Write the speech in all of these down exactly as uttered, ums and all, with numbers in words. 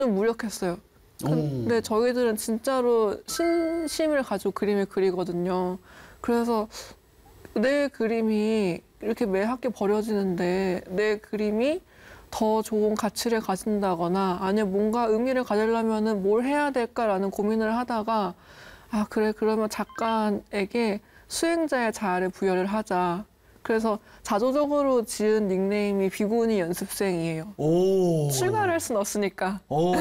좀 무력했어요. 근데 오. 저희들은 진짜로 신심을 가지고 그림을 그리거든요. 그래서 내 그림이 이렇게 매 학기 버려지는데 내 그림이 더 좋은 가치를 가진다거나 아니면 뭔가 의미를 가지려면은 뭘 해야 될까라는 고민을 하다가 아 그래 그러면 작가에게 수행자의 자아를 부여를 하자. 그래서 자조적으로 지은 닉네임이 비구니 연습생이에요. 오. 출가를 할 순 없으니까. 오.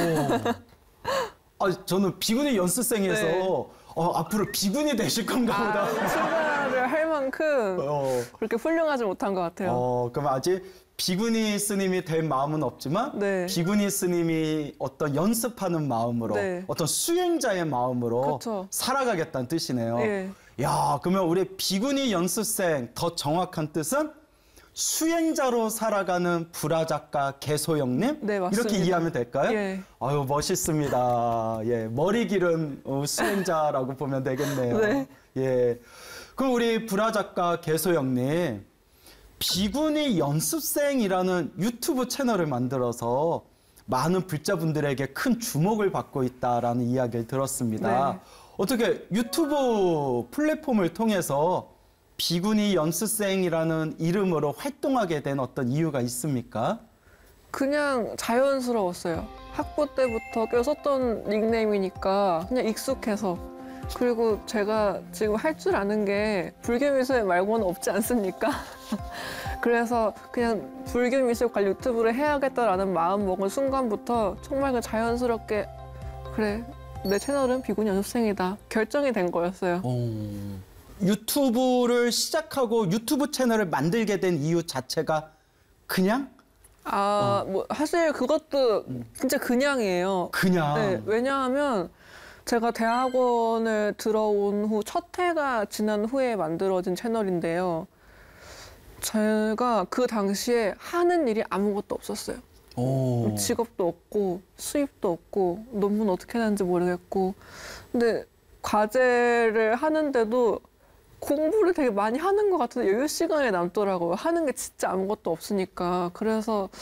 아, 저는 비구니 연습생에서 네. 어, 앞으로 비구니 되실 건가 보다. 아, 출가를 할 만큼 어, 그렇게 훌륭하지 못한 것 같아요. 어, 그럼 아직 비구니 스님이 될 마음은 없지만 네. 비구니 스님이 어떤 연습하는 마음으로 네. 어떤 수행자의 마음으로 그쵸. 살아가겠다는 뜻이네요. 예. 야, 그러면 우리 비구니 연습생 더 정확한 뜻은 수행자로 살아가는 불화 작가 개소영님? 네, 맞습니다. 이렇게 이해하면 될까요? 예. 아유, 멋있습니다. 예, 머리 기른 어, 수행자라고 보면 되겠네요. 네. 예. 그럼 우리 불화 작가 개소영님, 비구니 연습생이라는 유튜브 채널을 만들어서 많은 불자분들에게 큰 주목을 받고 있다라는 이야기를 들었습니다. 네. 어떻게 유튜브 플랫폼을 통해서 비구니 연습생이라는 이름으로 활동하게 된 어떤 이유가 있습니까? 그냥 자연스러웠어요. 학부 때부터 계속 썼던 닉네임이니까 그냥 익숙해서. 그리고 제가 지금 할 줄 아는 게 불교미술 말고는 없지 않습니까? 그래서 그냥 불교미술 관련 유튜브를 해야겠다라는 마음 먹은 순간부터 정말 그 자연스럽게 그래 내 채널은 비구니 연습생이다 결정이 된 거였어요. 오. 유튜브를 시작하고 유튜브 채널을 만들게 된 이유 자체가 그냥? 아, 뭐 사실 그것도 진짜 그냥이에요. 그냥. 네, 왜냐하면 제가 대학원을 들어온 후 첫 해가 지난 후에 만들어진 채널인데요. 제가 그 당시에 하는 일이 아무것도 없었어요. 오. 직업도 없고 수입도 없고 논문 어떻게 하는지 모르겠고 근데 과제를 하는데도 공부를 되게 많이 하는 것 같은데 여유 시간이 남더라고요. 하는 게 진짜 아무것도 없으니까. 그래서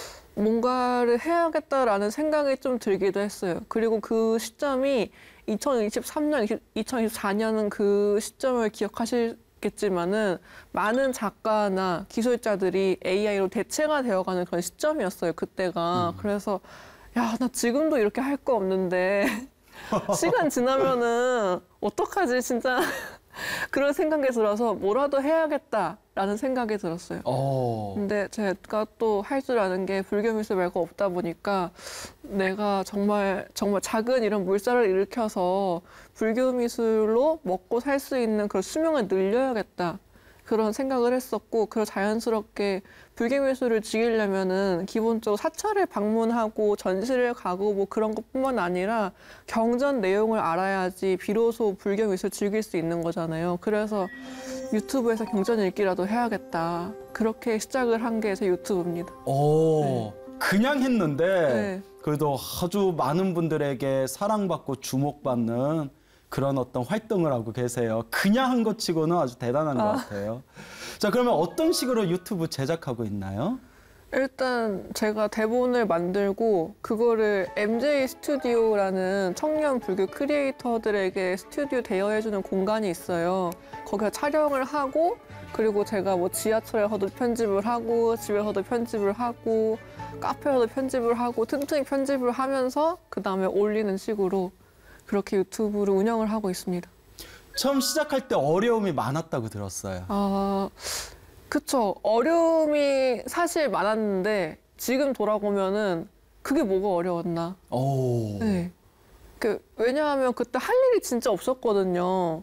뭔가를 해야겠다라는 생각이 좀 들기도 했어요. 그리고 그 시점이 이천이십삼 년, 이천이십사 년은 그 시점을 기억하시겠지만은 많은 작가나 기술자들이 에이아이로 대체가 되어가는 그런 시점이었어요. 그때가. 음. 그래서 야, 나 지금도 이렇게 할 거 없는데 시간 지나면은 어떡하지 진짜. 그런 생각이 들어서 뭐라도 해야겠다라는 생각이 들었어요. 오. 근데 제가 또 할 줄 아는 게 불교미술 말고 없다 보니까 내가 정말 정말 작은 이런 물살을 일으켜서 불교미술로 먹고 살 수 있는 그런 수명을 늘려야겠다. 그런 생각을 했었고, 그걸 자연스럽게 불교미술을 즐기려면은 기본적으로 사찰을 방문하고 전시를 가고 뭐 그런 것뿐만 아니라 경전 내용을 알아야지 비로소 불교미술 즐길 수 있는 거잖아요. 그래서 유튜브에서 경전 읽기라도 해야겠다. 그렇게 시작을 한 게 제 유튜브입니다. 오. 네. 그냥 했는데 네. 그래도 아주 많은 분들에게 사랑받고 주목받는 그런 어떤 활동을 하고 계세요. 그냥 한 것 치고는 아주 대단한 것 아. 같아요. 자, 그러면 어떤 식으로 유튜브 제작하고 있나요? 일단 제가 대본을 만들고 그거를 엠제이 스튜디오라는 청년 불교 크리에이터들에게 스튜디오 대여해주는 공간이 있어요. 거기서 촬영을 하고 그리고 제가 뭐 지하철에서도 편집을 하고 집에서도 편집을 하고 카페에서도 편집을 하고 틈틈이 편집을 하면서 그 다음에 올리는 식으로 그렇게 유튜브를 운영을 하고 있습니다. 처음 시작할 때 어려움이 많았다고 들었어요. 아, 그쵸. 어려움이 사실 많았는데 지금 돌아보면은 그게 뭐가 어려웠나. 오. 네. 그, 왜냐하면 그때 할 일이 진짜 없었거든요.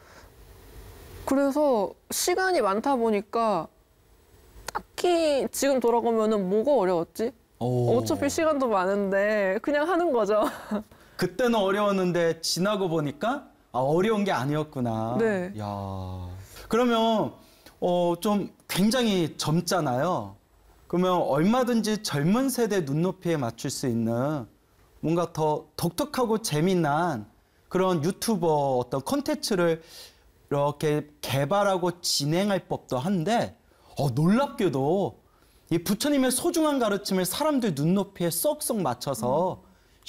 그래서 시간이 많다 보니까 딱히 지금 돌아보면은 뭐가 어려웠지? 오. 어차피 시간도 많은데 그냥 하는 거죠. 그때는 어려웠는데 지나고 보니까 아, 어려운 게 아니었구나. 네. 야. 그러면 어, 좀 굉장히 젊잖아요. 그러면 얼마든지 젊은 세대 눈높이에 맞출 수 있는 뭔가 더 독특하고 재미난 그런 유튜버 어떤 콘텐츠를 이렇게 개발하고 진행할 법도 한데 어, 놀랍게도 이 부처님의 소중한 가르침을 사람들 눈높이에 쏙쏙 맞춰서